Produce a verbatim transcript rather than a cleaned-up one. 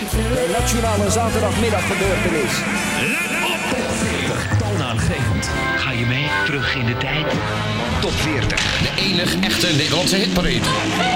De nationale zaterdagmiddag gebeurtenis. Toonaangevend. Ga je mee terug in de tijd? Top veertig. De enige echte Nederlandse hitparade.